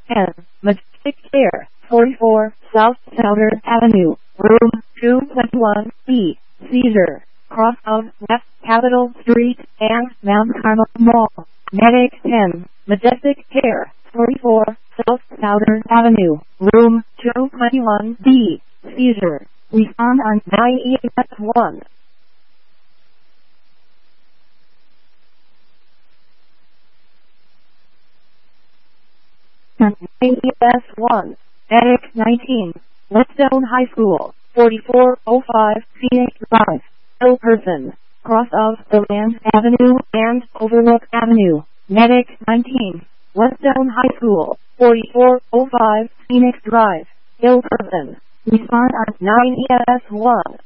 10, Majestic Care, 44, South Souter Avenue, Room 221B, Cedar, cross of West Capitol Street and Mount Carmel Mall. Medic 10, Majestic Care, 44, South Southern Avenue, Room 221B, Cedar. Respond on 9ES1. 9ES1. Medic 19, Whetstone High School, 4405 Phoenix Drive, Hill Person, cross of the Land Avenue and Overlook Avenue. Medic 19, Whetstone High School, 4405 Phoenix Drive, Hill Person. Respond on 9ES1.